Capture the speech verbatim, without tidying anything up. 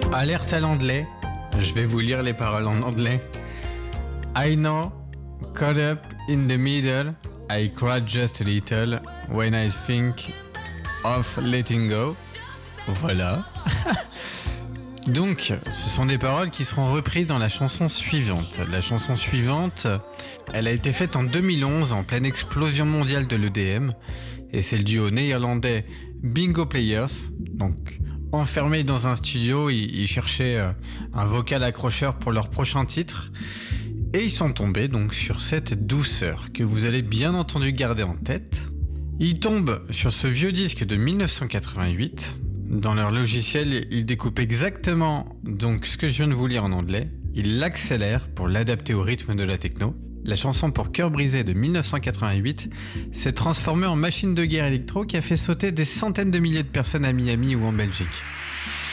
Alerte à l'anglais. Je vais vous lire les paroles en anglais. I know, caught up in the middle, I cried just a little when I think of letting go. Voilà. Donc, ce sont des paroles qui seront reprises dans la chanson suivante. La chanson suivante, elle a été faite en deux mille onze, en pleine explosion mondiale de l'E D M. Et c'est le duo néerlandais Bingo Players. Donc, enfermés dans un studio, ils, ils cherchaient un vocal accrocheur pour leur prochain titre. Et ils sont tombés donc sur cette douceur que vous allez bien entendu garder en tête. Ils tombent sur ce vieux disque de dix-neuf cent quatre-vingt-huit. Dans leur logiciel, ils découpent exactement donc ce que je viens de vous lire en anglais. Ils l'accélèrent pour l'adapter au rythme de la techno. La chanson pour cœur brisé de dix-neuf cent quatre-vingt-huit s'est transformée en machine de guerre électro qui a fait sauter des centaines de milliers de personnes à Miami ou en Belgique.